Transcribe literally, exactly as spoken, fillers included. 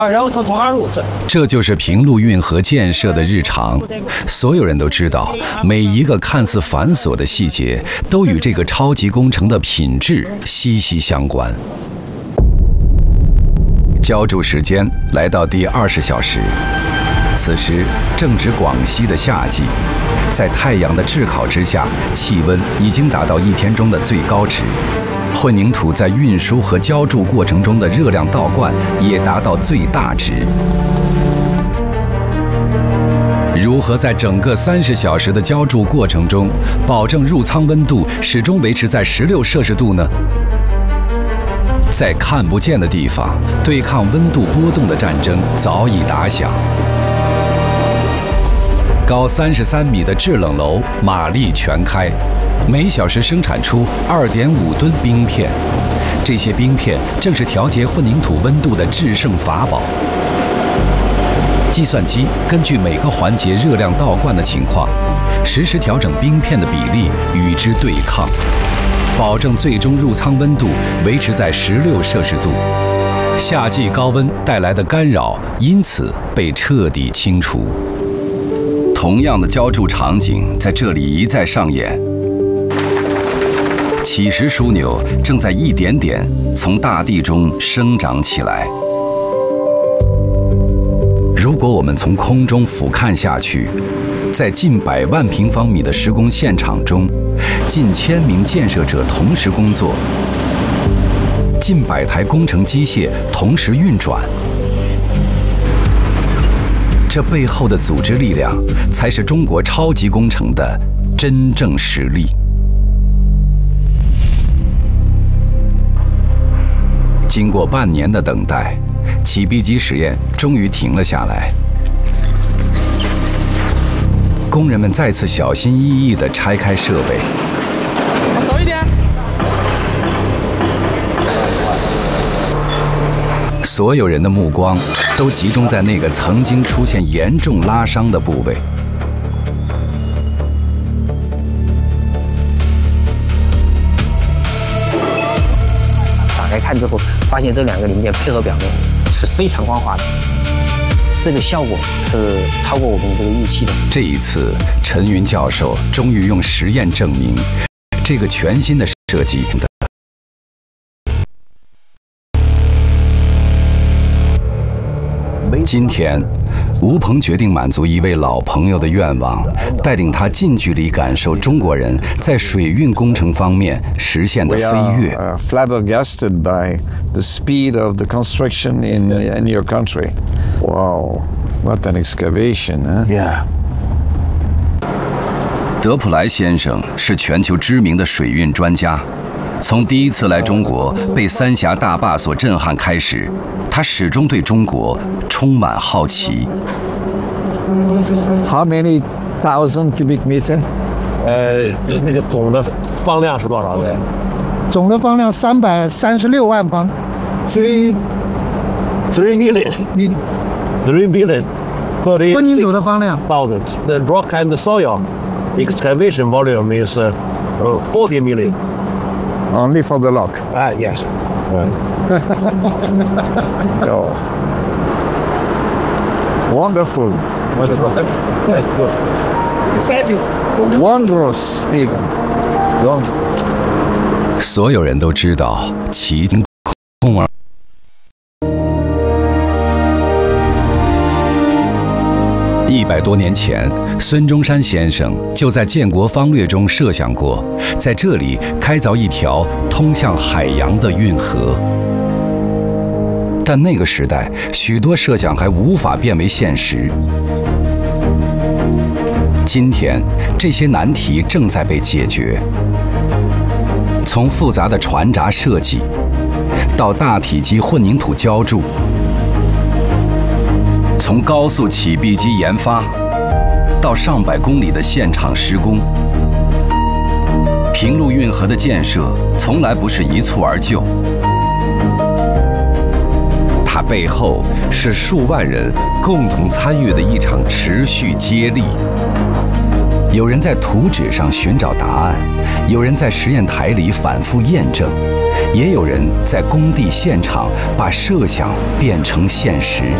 然后从二路这， 这就是平陆运河建设的日常。所有人都知道，每一个看似繁琐的细节，都与这个超级工程的品质息息相关。浇筑时间来到第二十小时，此时正值广西的夏季，在太阳的炙烤之下，气温已经达到一天中的最高值。混凝土在运输和浇筑过程中的热量倒灌也达到最大值。如何在整个三十小时的浇筑过程中，保证入舱温度始终维持在十六摄氏度呢？在看不见的地方，对抗温度波动的战争早已打响。高三十三米的制冷楼马力全开，每小时生产出二点五吨冰片。这些冰片正是调节混凝土温度的制胜法宝。计算机根据每个环节热量倒灌的情况，实时调整冰片的比例与之对抗，保证最终入舱温度维持在十六摄氏度。夏季高温带来的干扰因此被彻底清除。同样的浇筑场景在这里一再上演。乞食枢纽正在一点点从大地中生长起来。如果我们从空中俯瞰下去，在近百万平方米的施工现场中，近千名建设者同时工作，近百台工程机械同时运转。这背后的组织力量，才是中国超级工程的真正实力。经过半年的等待，起壁机实验终于停了下来。工人们再次小心翼翼地拆开设备。 走一点。 所有人的目光都集中在那个曾经出现严重拉伤的部位。 打开看之后，发现这两个零件配合表面是非常光滑的，这个效果是超过我们这个预期的。 这一次，陈云教授终于用实验证明，这个全新的设计的。今天，吴鹏决定满足一位老朋友的愿望，带领他近距离感受中国人在水运工程方面实现的飞跃。 We are uh, flabbergasted by the speed of the construction in in your country. Wow, what an excavation, huh? Yeah. 德普莱先生是全球知名的水运专家，从第一次来中国被三峡大坝所震撼开始，他始终对中国充满好奇。 How many thousand cubic meter? 呃，那个总的方量是多少呢？ 总的方量三百三十六万方。 Three, three million, three million. 混凝土的方量。 Thousand. The rock and the soil excavation volume is uh, forty million. Only for the lock. Ah, yes. Right. Oh. Wonderful. Exciting. Wondrous even. Wondrous. 所有人都知道，奇经空而。一百多年前，孙中山先生就在《建国方略》中设想过，在这里开凿一条通向海洋的运河。但那个时代，许多设想还无法变为现实。今天，这些难题正在被解决。从复杂的船闸设计，到大体积混凝土浇筑，从高速起壁机研发，到上百公里的现场施工，平陆运河的建设从来不是一蹴而就。它背后是数万人共同参与的一场持续接力。有人在图纸上寻找答案，有人在实验台里反复验证。 也有人在工地现场把设想变成现实。